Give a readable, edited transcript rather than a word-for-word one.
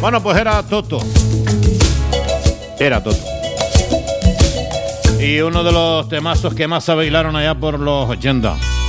Bueno, pues era Toto. Era Toto. Y uno de los temazos que más se bailaron allá por los 80.